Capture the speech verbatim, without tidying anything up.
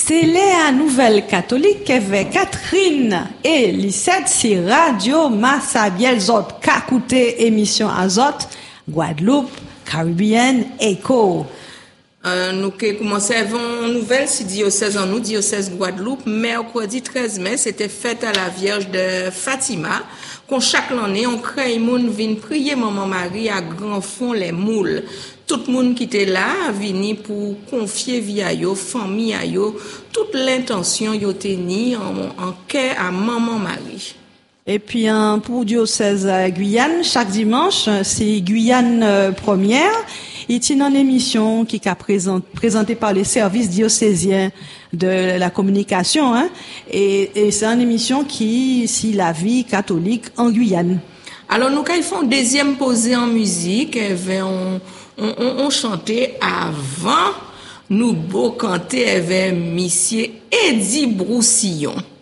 C'est la nouvelle catholique avec Catherine et Lisette sur Radio Massabielle Zot, Kakouté émission Azot, Guadeloupe, Caribbean, Echo. Euh, nous commençons une nouvelle si diocèse en nous, diocèse Guadeloupe, mercredi treize mai, c'était fête à la Vierge de Fatima. Qu'on chaque année, on crée moun vinn prier Maman Marie à grand fond les moules. Tout le monde qui était là vini pour confier vie à yo, famille à yo, toute l'intention yo teni en, en cœur à Maman Marie. Et puis hein, pour diocèse Guyane, chaque dimanche, c'est Guyane euh, première. Il y a une émission qui est présent, présentée par les services diocésiens de la communication, hein, et, et c'est une émission qui, si la vie catholique en Guyane. Alors nous, quand ils font deuxième posée en musique, on, on, on, on chantait avant, nous beau canter avec Monsieur Eddie Broussillon.